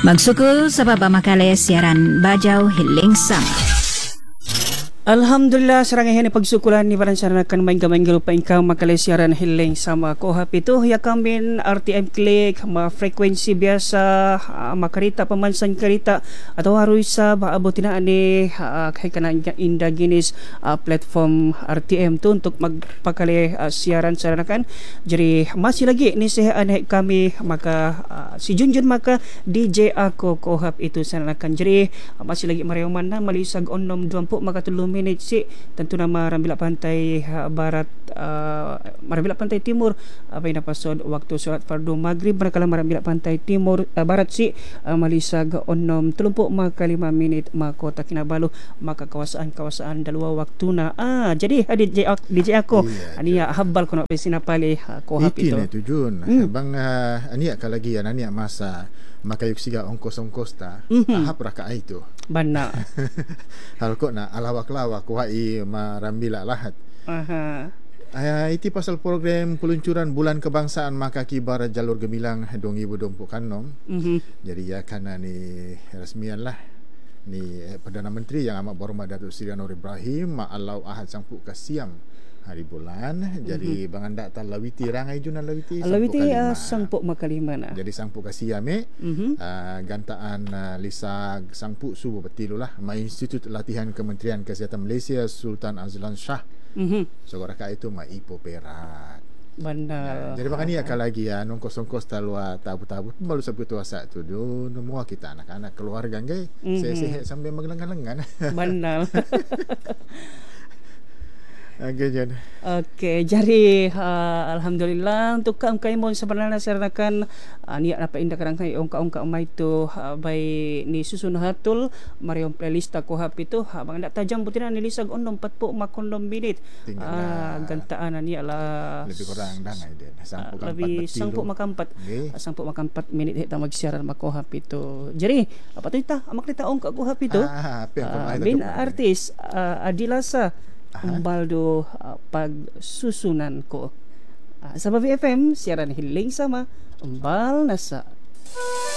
Magsukul sa Babamakale siaran Bajau Hiling Sama. Alhamdulillah serangan pagsukulan ni baran saranakan main gamay grupa ingkang makalesiaran hiling sama ko hapito ya kamin RTM Click ma frekuensi biasa makarita pamansan karita atau haruy sa baabutin na ani kay kanang indaginis platform RTM to untuk magpakali siaran saranakan jadi masih lagi ni sehaan kami maka si Junjun maka DJ ako ko hap itu saranakan jadi masih lagi mariuman na malisag onnom 20 maka 3 minit si tentu nama Rambila Pantai Barat Rambila Pantai Timur apa yang napasod waktu solat fardu maghrib manakala Rambila Pantai Timur Barat si malisag onnom 30 maka 5 minit makota Kinabalu maka kawasan dalawa waktu na jadi DJ ako ania habal ko na sinapali ko hap ito itu Jun bang ania kalagi ania masa makayuk siga ongkos ta ahap raka itu bana hal ko na alawak-lawak kuhai marambila lahat iti pasal program peluncuran bulan kebangsaan maka kibar jalur gemilang 2026 jadi ya kana ni resmian lah ni Perdana Menteri yang amat berhormat Datuk Seri Anwar Ibrahim ma'alau ahad sangpu kasiam hari bulan jadi bangandak tan lawiti rangai junan lawiti sangpuk makalima na jadi sangpuk kasiame gantaan lisag sangpuk subuh betilulah ma Institut Latihan Kementerian Kesihatan Malaysia Sultan Azlan Shah sogoraka itu ma Ipoh Perak bandar jadi makanya akan lagi ya nongkos-nongkos talua tabu-tabu malu sabtu tuasa tu semua kita anak-anak keluarga ngai sehat sambil menglengan-lengan bandar Okey, jadi alhamdulillah untuk kaum sebenarnya saranakan niat apa indah kadang kai ongka-ongka mai tu bai ni susun hatul mariom playlist ko hap itu bang ndak tajam putina ni lisag ondom 40 makondom minit gantaan ni ala lebih kurang dangai dia sampuk makan 4 minit hita magsiaran mako hap itu jadi apa tu kita maklita ongka ko hap itu bin artis Adilasa Umbaldo pagsusunan ko sa Bavi FM siaran hiling sama Umbal Nasa.